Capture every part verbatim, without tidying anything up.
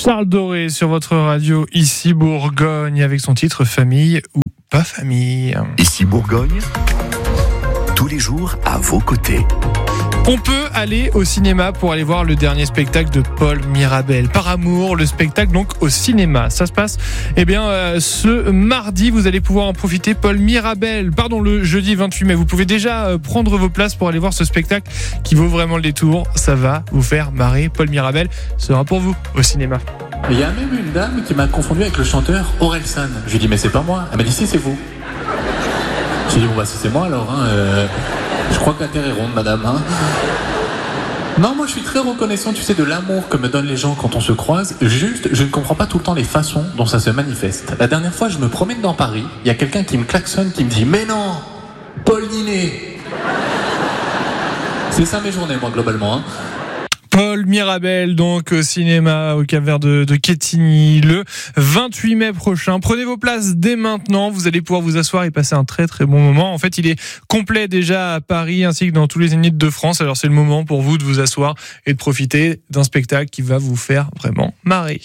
Charles Doré sur votre radio, ici Bourgogne, avec son titre Famille ou pas famille. Ici Bourgogne, tous les jours à vos côtés. On peut aller au cinéma pour aller voir le dernier spectacle de Paul Mirabel. Par amour, le spectacle donc au cinéma. Ça se passe eh bien, euh, ce mardi, vous allez pouvoir en profiter. Paul Mirabel, pardon, le jeudi vingt-huit mai. Vous pouvez déjà euh, prendre vos places pour aller voir ce spectacle qui vaut vraiment le détour. Ça va vous faire marrer. Paul Mirabel sera pour vous au cinéma. Il y a même une dame qui m'a confondu avec le chanteur Orelsan. Je lui ai dit mais c'est pas moi. Elle m'a dit si, c'est vous. J'ai dit bon bah si c'est moi alors hein, euh, je crois que la terre est ronde madame hein. Non, moi je suis très reconnaissant, tu sais, de l'amour que me donnent les gens quand on se croise. Juste, je ne comprends pas tout le temps les façons dont ça se manifeste. La dernière fois, je me promène dans Paris, il y a quelqu'un qui me klaxonne, qui me dit mais non, Paul Ninet. C'est ça mes journées moi globalement hein. Paul Mirabel, donc au cinéma au Cap-Vert de, de Quetigny le vingt-huit mai prochain. Prenez vos places dès maintenant, vous allez pouvoir vous asseoir et passer un très très bon moment. En fait, il est complet déjà à Paris ainsi que dans tous les Zéniths de France. Alors c'est le moment pour vous de vous asseoir et de profiter d'un spectacle qui va vous faire vraiment marrer.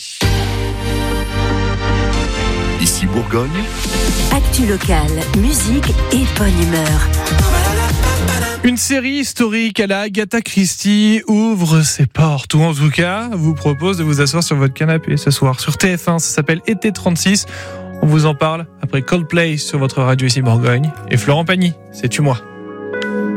Ici Bourgogne, actu locale, musique et bonne humeur. Une série historique à la Agatha Christie ouvre ses portes, ou en tout cas vous propose de vous asseoir sur votre canapé ce soir sur T F un. Ça s'appelle Été trente-six. On vous en parle après Coldplay sur votre radio ici Bourgogne. Et Florent Pagny, c'est Tu moi.